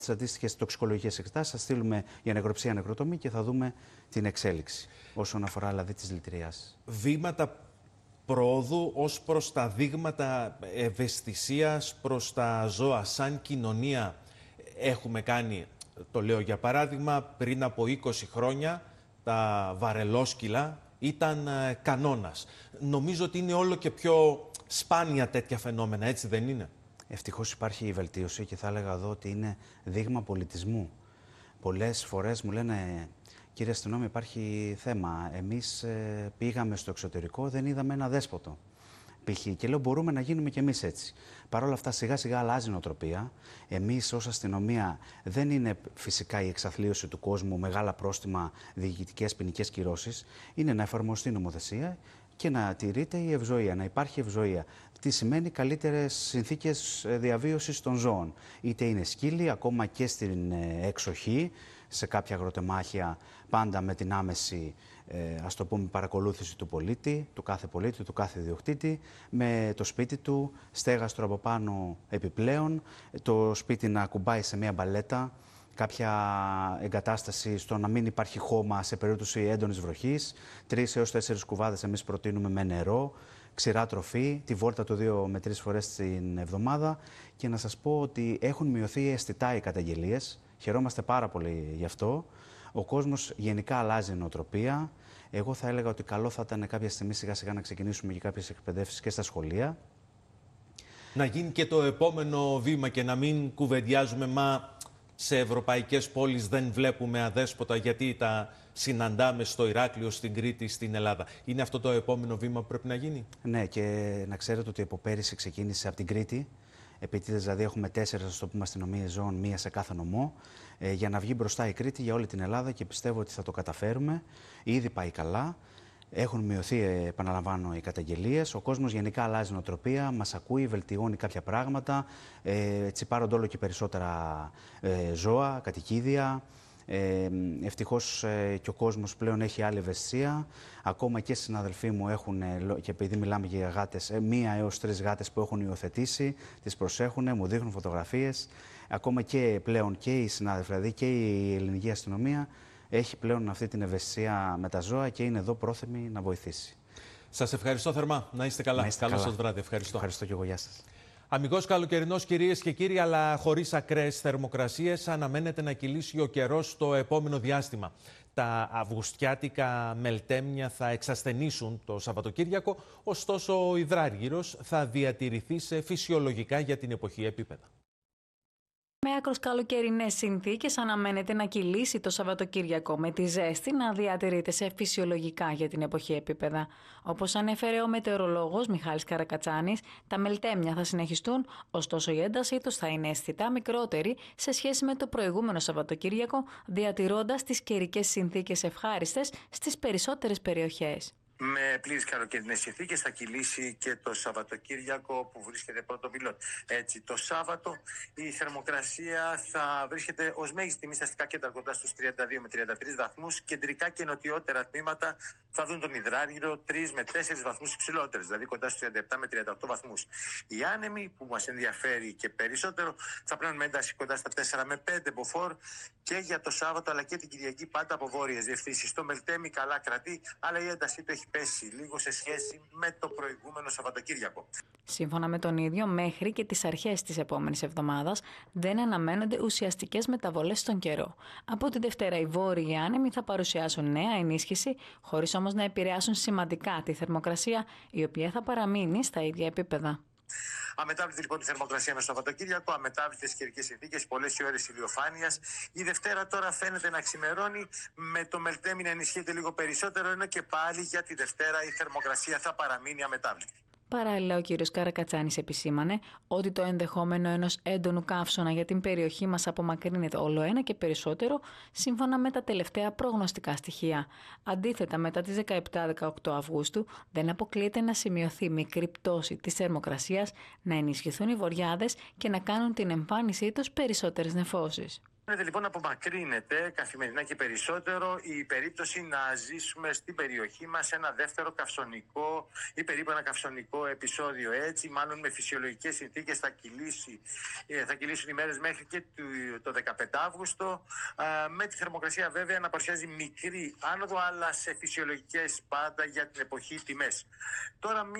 τις αντίστοιχες τοξικολογικές εξετάσεις, θα στείλουμε για νεκροψία, νεκροτομή και θα δούμε την εξέλιξη όσον αφορά δηλαδή τις λυτηριάσεις. Βήματα πρόοδου ως προς τα δείγματα ευαισθησίας προς τα ζώα σαν κοινωνία έχουμε κάνει. Το λέω για παράδειγμα, πριν από 20 χρόνια τα βαρελόσκυλα ήταν κανόνας. Νομίζω ότι είναι όλο και πιο σπάνια τέτοια φαινόμενα, έτσι δεν είναι? Ευτυχώς υπάρχει η βελτίωση και θα έλεγα εδώ ότι είναι δείγμα πολιτισμού. Πολλές φορές μου λένε, κύριε αστυνόμη, υπάρχει θέμα. Εμείς πήγαμε στο εξωτερικό, δεν είδαμε ένα δέσποτο. Π.χ. Και λέω, μπορούμε να γίνουμε κι εμείς έτσι. Παρ' όλα αυτά, σιγά σιγά αλλάζει η νοοτροπία. Εμείς ως αστυνομία δεν είναι φυσικά η εξαθλίωση του κόσμου, μεγάλα πρόστιμα, διοικητικές ποινικές κυρώσεις. Είναι να εφαρμοστεί η νομοθεσία και να τηρείται η ευζοία, να υπάρχει ευζοία. Τι σημαίνει? Καλύτερες συνθήκες διαβίωσης των ζώων. Είτε είναι σκύλοι, ακόμα και στην εξοχή, σε κάποια αγροτεμάχια, πάντα με την άμεση, ας το πούμε, παρακολούθηση του πολίτη, του κάθε ιδιοκτήτη, με το σπίτι του, στέγαστρο από πάνω επιπλέον, το σπίτι να κουμπάει σε μια μπαλέτα, κάποια εγκατάσταση στο να μην υπάρχει χώμα σε περίπτωση έντονης βροχής, 3 έως 4 κουβάδες εμείς προτείνουμε με νερό, ξηρά τροφή, τη βόλτα του 2 με 3 φορές την εβδομάδα, και να σας πω ότι έχουν μειωθεί αισθητά οι καταγγελίες. Χαιρόμαστε πάρα πολύ γι' αυτό. Ο κόσμος γενικά αλλάζει νοοτροπία. Εγώ θα έλεγα ότι καλό θα ήταν κάποια στιγμή σιγά σιγά να ξεκινήσουμε και κάποιες εκπαιδεύσεις και στα σχολεία. Να γίνει και το επόμενο βήμα και να μην κουβεντιάζουμε, μα σε ευρωπαϊκές πόλεις δεν βλέπουμε αδέσποτα, γιατί τα συναντάμε στο Ηράκλειο, στην Κρήτη, στην Ελλάδα. Είναι αυτό το επόμενο βήμα που πρέπει να γίνει? Ναι, και να ξέρετε ότι από πέρυσι ξεκίνησε από την Κρήτη. Επίτηδες, δηλαδή έχουμε 4, ας το πούμε, αστυνομίες ζώων, 1 σε κάθε νομό, για να βγει μπροστά η Κρήτη για όλη την Ελλάδα, και πιστεύω ότι θα το καταφέρουμε. Ήδη πάει καλά. Έχουν μειωθεί, επαναλαμβάνω, οι καταγγελίες. Ο κόσμος γενικά αλλάζει νοοτροπία, μας ακούει, βελτιώνει κάποια πράγματα. Έτσι πάρονται όλο και περισσότερα ζώα, κατοικίδια. Ευτυχώς και ο κόσμος πλέον έχει άλλη ευαισθησία. Ακόμα και συναδελφοί μου έχουν, και επειδή μιλάμε για γάτες, 1 έως 3 γάτες που έχουν υιοθετήσει, τις προσέχουν, μου δείχνουν φωτογραφίες. Ακόμα και πλέον και οι συνάδελφοι, δηλαδή και η ελληνική αστυνομία, έχει πλέον αυτή την ευαισθησία με τα ζώα και είναι εδώ πρόθυμη να βοηθήσει. Σας ευχαριστώ θερμά. Να είστε καλά. Καλό σας βράδυ. Ευχαριστώ. Ευχαριστώ και εγώ. Γεια σας. Αμιγώς καλοκαιρινός, κυρίες και κύριοι, αλλά χωρίς ακραίες θερμοκρασίες, αναμένεται να κυλήσει ο καιρός το επόμενο διάστημα. Τα αυγουστιάτικα μελτέμια θα εξασθενήσουν το Σαββατοκύριακο, ωστόσο ο υδράργυρος θα διατηρηθεί σε φυσιολογικά για την εποχή επίπεδα. Με άκρως καλοκαιρινές συνθήκες αναμένεται να κυλήσει το Σαββατοκύριακο, με τη ζέστη να διατηρείται σε φυσιολογικά για την εποχή επίπεδα. Όπως ανέφερε ο μετεωρολόγος Μιχάλης Καρακατσάνης, τα μελτέμια θα συνεχιστούν, ωστόσο η έντασή τους θα είναι αισθητά μικρότερη σε σχέση με το προηγούμενο Σαββατοκύριακο, διατηρώντας τις καιρικές συνθήκες ευχάριστες στις περισσότερες περιοχές. Με πλήρες καλοκαιρινές συνθήκες θα κυλήσει και το Σαββατοκύριακο που βρίσκεται πρώτο βιλόν. Έτσι, το Σάββατο η θερμοκρασία θα βρίσκεται ως μέγιστη τιμή στα αστικά κέντρα κοντά στους 32 με 33 βαθμούς. Κεντρικά και νοτιότερα τμήματα θα δουν τον υδράργυρο 3 με 4 βαθμούς υψηλότερες, δηλαδή κοντά στους 37 με 38 βαθμούς. Οι άνεμοι που μας ενδιαφέρει και περισσότερο θα πρέπει με ένταση κοντά στα 4 με 5 μποφόρ και για το Σάββατο αλλά και την Κυριακή πάντα από βόρειες διευθύνσεις. Το μελτέμι καλά κρατεί, αλλά η έντασή του έχει πέσει λίγο σε σχέση με το προηγούμενο Σαββατοκύριακο. Σύμφωνα με τον ίδιο, μέχρι και τις αρχές της επόμενης εβδομάδας δεν αναμένονται ουσιαστικές μεταβολές στον καιρό. Από τη Δευτέρα οι βόρειοι άνεμοι θα παρουσιάσουν νέα ενίσχυση, χωρίς όμως να επηρεάσουν σημαντικά τη θερμοκρασία, η οποία θα παραμείνει στα ίδια επίπεδα. Αμετάβλητη λοιπόν η θερμοκρασία με το Σαββατοκύριακο, αμετάβλητες καιρικές συνθήκες, πολλές οι ώρες ηλιοφάνειας. Η Δευτέρα τώρα φαίνεται να ξημερώνει, με το μελτέμι να ενισχύεται λίγο περισσότερο, ενώ και πάλι για τη Δευτέρα η θερμοκρασία θα παραμείνει αμετάβλητη. Παράλληλα, ο κύριος Καρακατσάνης επισήμανε ότι το ενδεχόμενο ενός έντονου καύσωνα για την περιοχή μας απομακρύνεται όλο ένα και περισσότερο, σύμφωνα με τα τελευταία προγνωστικά στοιχεία. Αντίθετα, μετά τις 17-18 Αυγούστου, δεν αποκλείεται να σημειωθεί μικρή πτώση της θερμοκρασίας, να ενισχυθούν οι βοριάδες και να κάνουν την εμφάνισή τους περισσότερες νεφώσεις. Λοιπόν, απομακρύνεται καθημερινά και περισσότερο η περίπτωση να ζήσουμε στην περιοχή μας ένα δεύτερο καυσονικό ή περίπου ένα καυσονικό επεισόδιο. Έτσι, μάλλον με φυσιολογικές συνθήκες θα κυλήσουν οι μέρες μέχρι και το 15 Αύγουστο, με τη θερμοκρασία βέβαια να παρουσιάζει μικρή άνοδο, αλλά σε φυσιολογικές πάντα για την εποχή τιμές. Τώρα